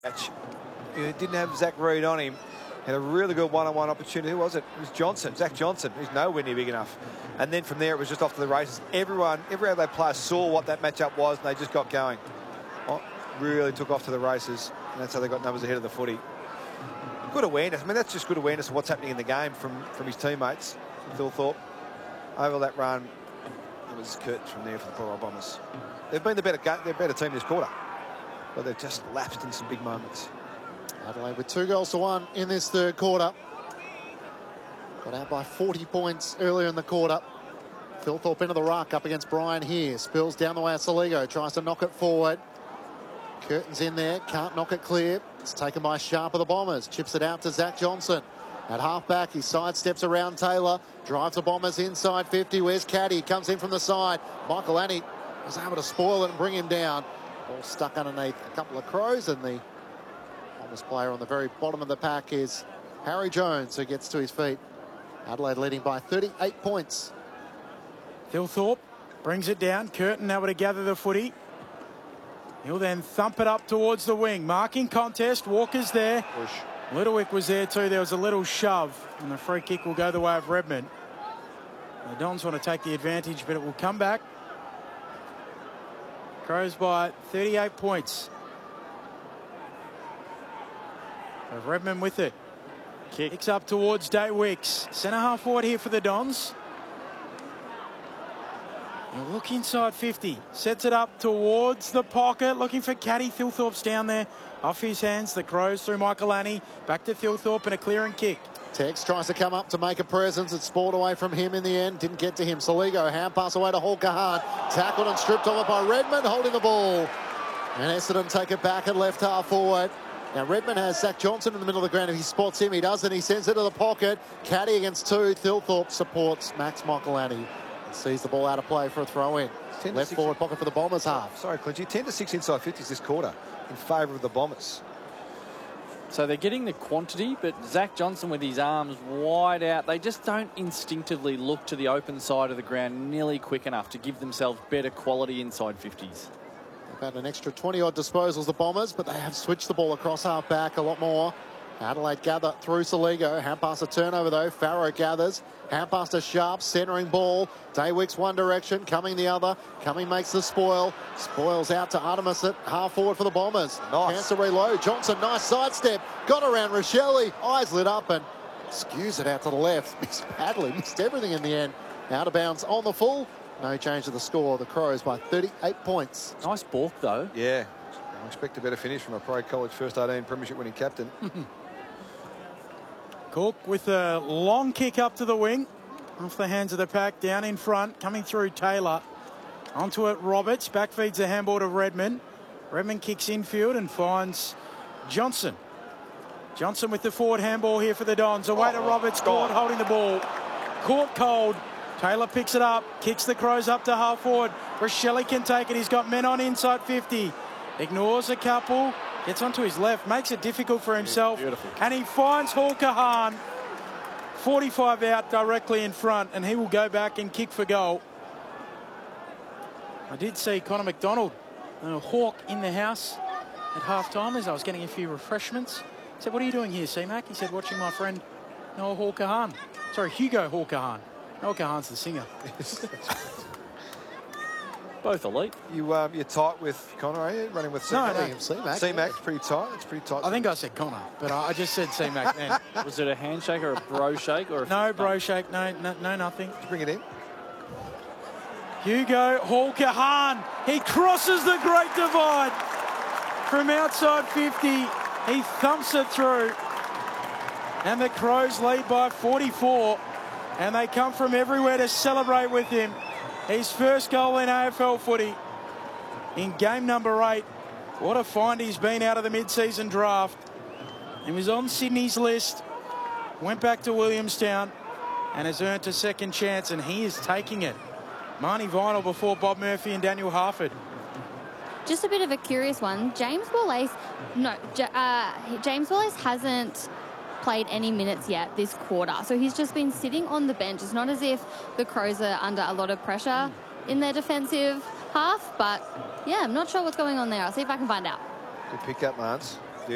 He didn't have Zach Reid on him. Had a really good one-on-one opportunity. Who was it? It was Johnson, Zach Johnson, who's nowhere near big enough. And then from there, it was just off to the races. Every Adelaide player saw what that matchup was, and they just got going. Really took off to the races, and that's how they got numbers ahead of the footy. Good awareness. I mean, that's just good awareness of what's happening in the game from his teammates. Thilthorpe over that run. It was Curtin from there for the Poor Bombers. They've been the better team this quarter, but they've just lapsed in some big moments. Adelaide with 2-1 in this third quarter. Got out by 40 points earlier in the quarter. Thilthorpe into the ruck up against Brian here. Spills down the way of Soligo. Tries to knock it forward. Curtin's in there. Can't knock it clear. It's taken by Sharp of the Bombers. Chips it out to Zach Johnson. At half-back, he sidesteps around Taylor. Drives the Bombers inside 50. Where's Caddy? Comes in from the side. Michael Annie was able to spoil it and bring him down. Ball stuck underneath a couple of Crows, and the Bombers player on the very bottom of the pack is Harry Jones, who gets to his feet. Adelaide leading by 38 points. Thilthorpe brings it down. Curtin able to gather the footy. He'll then thump it up towards the wing. Marking contest. Walker's there. Push. Littlewick was there too. There was a little shove, and the free kick will go the way of Redmond. The Dons want to take the advantage, but it will come back. Crows by 38 points. So Redmond with it. Kicks up towards Day Wicks. Centre half forward here for the Dons. He'll look inside 50. Sets it up towards the pocket. Looking for Caddy. Thilthorpe's down there. Off his hands. The Crows through Michael Annie. Back to Thilthorpe and a clearing kick. Tex tries to come up to make a presence. It's spoiled away from him in the end. Didn't get to him. Soligo, hand pass away to Hawker-Hahn. Tackled and stripped off by Redmond, holding the ball. And Essendon take it back at left half forward. Now Redmond has Zach Johnson in the middle of the ground. If he spots him, he doesn't. He sends it to the pocket. Caddy against two. Thilthorpe supports Max Michael Annie. Sees the ball out of play for a throw-in. Left forward pocket for the Bombers half. Sorry, Clinchy. 10-6 inside 50s this quarter in favour of the Bombers. So they're getting the quantity, but Zach Johnson with his arms wide out, they just don't instinctively look to the open side of the ground nearly quick enough to give themselves better quality inside 50s. They've had an extra 20-odd disposals, the Bombers, but they have switched the ball across half-back a lot more. Adelaide gather through Soligo. Hand pass a turnover though. Farrow gathers. Hand pass to Sharp. Centering ball. Daywicks one direction. Cumming the other. Cumming makes the spoil. Spoils out to Artemis at half forward for the Bombers. Nice. Chance to reload. Johnson, nice sidestep. Got around Rochelle. Eyes lit up and skews it out to the left. Missed badly. Missed everything in the end. Out of bounds on the full. No change to the score. The Crows by 38 points. Nice balk though. Yeah. I expect a better finish from a pro college first 18 premiership winning captain. Cook with a long kick up to the wing. Off the hands of the pack, down in front. Coming through Taylor. Onto it, Roberts. Back feeds a handball to Redmond. Redmond kicks infield and finds Johnson. Johnson with the forward handball here for the Dons. Away to Roberts. Caught holding the ball. Caught cold. Taylor picks it up. Kicks the Crows up to half forward. Rochelle can take it. He's got men on inside 50. Ignores a couple. Gets onto his left, makes it difficult for himself. Beautiful. And he finds Hawker-Hahn. 45 out directly in front, and he will go back and kick for goal. I did see Connor McDonald, a Hawk, in the house at half-time as I was getting a few refreshments. I said, what are you doing here, C-Mac? He said, watching my friend Noah Hawker-Hahn. Sorry, Hugo Hawker-Hahn. Noah Hawker-Hahn's the singer. Both elite. You're tight with Connor, are you? Running with No, C-Mac. C-Mac's pretty tight. It's pretty tight. I think I said Connor, but I just said C-Mac then. Was it a handshake or a bro shake? Or No bro shake, no, nothing. Let's bring it in. Hugo Hawker-Hahn. He crosses the Great Divide. From outside 50, he thumps it through. And the Crows lead by 44. And they come from everywhere to celebrate with him. His first goal in AFL footy in game number 8. What a find he's been out of the mid-season draft. He was on Sydney's list, went back to Williamstown and has earned a second chance, and he is taking it. Marnie Vinyl before Bob Murphy and Daniel Harford. Just a bit of a curious one. James Wallace hasn't played any minutes yet this quarter. So he's just been sitting on the bench. It's not as if the Crows are under a lot of pressure in their defensive half, but yeah, I'm not sure what's going on there. I'll see if I can find out. Good pick up, Lance.